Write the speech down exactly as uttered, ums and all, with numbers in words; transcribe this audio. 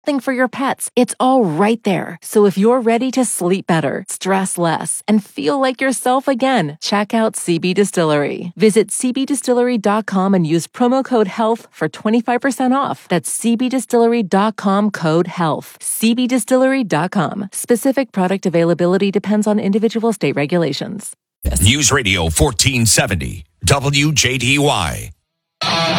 Think for your pets. It's all right there. So if you're ready to sleep better, stress less, and feel like yourself again, check out C B Distillery. Visit c b distillery dot com and use promo code HEALTH for twenty-five percent off. That's c b distillery dot com code HEALTH. c b distillery dot com. Specific product availability depends on individual state regulations. News Radio fourteen seventy, W J D Y.